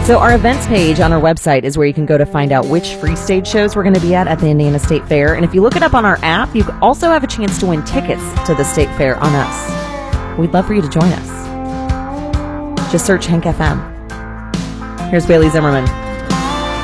So our events page on our website is where you can go to find out which free stage shows we're going to be at the Indiana State Fair. And if you look it up on our app, you also have a chance to win tickets to the State Fair on us. We'd love for you to join us. Just search Hank FM. Here's Bailey Zimmerman.